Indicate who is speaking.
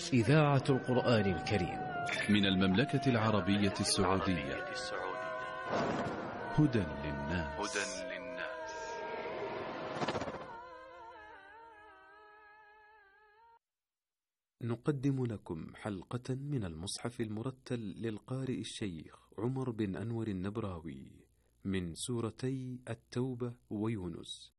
Speaker 1: إذاعة القرآن الكريم
Speaker 2: من المملكة العربية السعودية. هدى للناس.
Speaker 3: نقدم لكم حلقة من المصحف المرتل للقارئ الشيخ عمر بن أنور النبراوي من سورتي التوبة ويونس،